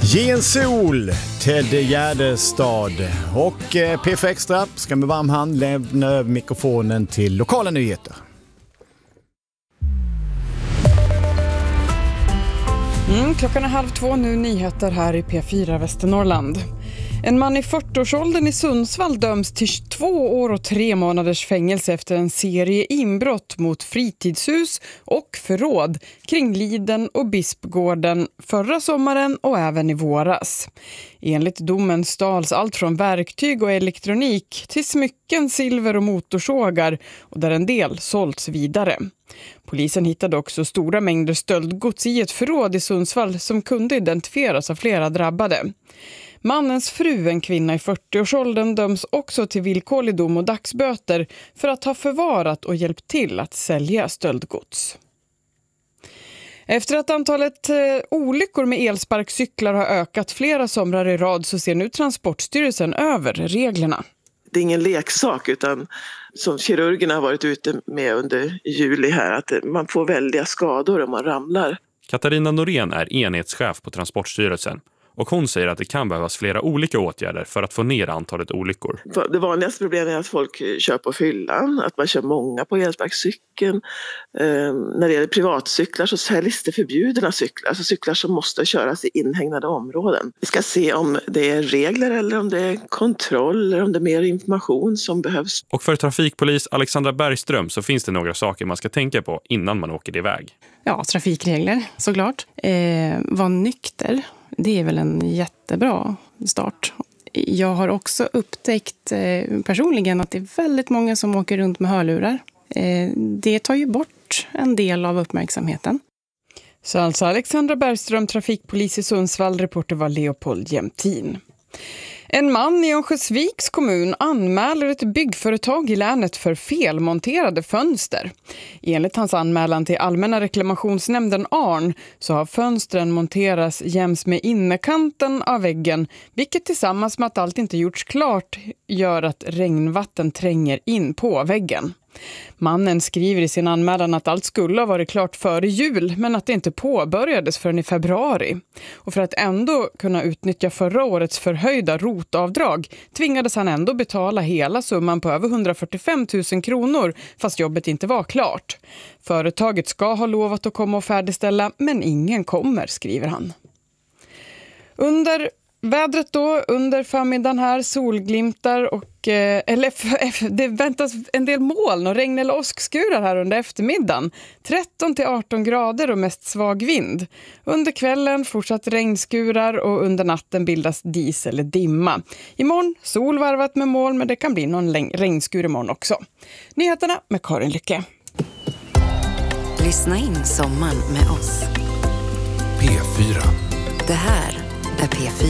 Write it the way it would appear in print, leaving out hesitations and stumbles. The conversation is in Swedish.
Ge en sol, Ted Gärdestad och PF Extra ska med varm hand lämna över mikrofonen till lokala nyheter. Klockan är 1:30 nu, nyheter här i P4 Västernorrland. En man i 40-årsåldern i Sundsvall döms till 2 år och 3 månaders fängelse efter en serie inbrott mot fritidshus och förråd kring Liden och Bispgården förra sommaren och även i våras. Enligt domen stals allt från verktyg och elektronik till smycken, silver och motorsågar, och där en del sålts vidare. Polisen hittade också stora mängder stöldgods i ett förråd i Sundsvall som kunde identifieras av flera drabbade. Mannens fru, en kvinna i 40-årsåldern, döms också till villkorlig dom och dagsböter för att ha förvarat och hjälpt till att sälja stöldgods. Efter att antalet olyckor med elsparkcyklar har ökat flera somrar i rad så ser nu Transportstyrelsen över reglerna. Det är ingen leksak, utan som kirurgerna har varit ute med under juli här, att man får väldiga skador om man ramlar. Katarina Norén är enhetschef på Transportstyrelsen. Och hon säger att det kan behövas flera olika åtgärder för att få ner antalet olyckor. Det vanligaste problemet är att folk kör på fyllan, att man kör många på elsparkcykeln. När det gäller privatcyklar så säljs det förbjudna cyklar, alltså cyklar som måste köras i inhägnade områden. Vi ska se om det är regler eller om det är kontroll eller om det är mer information som behövs. Och för trafikpolis Alexandra Bergström så finns det några saker man ska tänka på innan man åker iväg. Ja, trafikregler såklart. Var nykter. Det är väl en jättebra start. Jag har också upptäckt personligen att det är väldigt många som åker runt med hörlurar. Det tar ju bort en del av uppmärksamheten. Så alltså Alexandra Bergström, trafikpolis i Sundsvall, reporter var Leopold Jämtin. En man i Örnsköldsviks kommun anmäler ett byggföretag i länet för felmonterade fönster. Enligt hans anmälan till Allmänna reklamationsnämnden ARN så har fönstren monterats jäms med innerkanten av väggen, vilket tillsammans med att allt inte gjorts klart gör att regnvatten tränger in på väggen. Mannen skriver i sin anmälan att allt skulle ha varit klart före jul, men att det inte påbörjades förrän i februari. Och för att ändå kunna utnyttja förra årets förhöjda rotavdrag tvingades han ändå betala hela summan på över 145 000 kronor fast jobbet inte var klart. Företaget ska ha lovat att komma och färdigställa, men ingen kommer, skriver han. Under vädret då, under förmiddagen här, solglimtar och det väntas en del moln och regn eller åskskurar här under eftermiddagen. 13-18 grader och mest svag vind. Under kvällen fortsatt regnskurar och under natten bildas dis eller dimma. Imorgon sol varvat med moln, men det kan bli någon regnskur imorgon också. Nyheterna med Karin Lycke. Lyssna in sommaren med oss. P4. Det här är P4.